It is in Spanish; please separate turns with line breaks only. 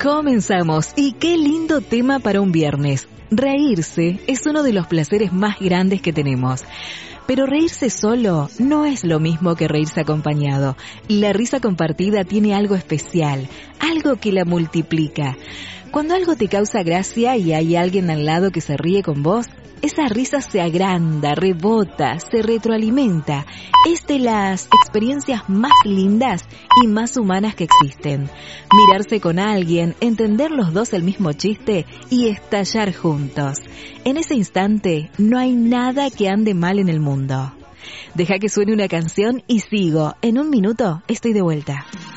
Comenzamos, y qué lindo tema para un viernes. Reírse es uno de los placeres más grandes que tenemos. Pero reírse solo no es lo mismo que reírse acompañado. La risa compartida tiene algo especial, algo que la multiplica. Cuando algo te causa gracia y hay alguien al lado que se ríe con vos, esa risa se agranda, rebota, se retroalimenta. Es de las experiencias más lindas y más humanas que existen. Mirarse con alguien, entender los dos el mismo chiste y estallar juntos. En ese instante no hay nada que ande mal en el mundo. Deja que suene una canción y sigo. En un minuto estoy de vuelta.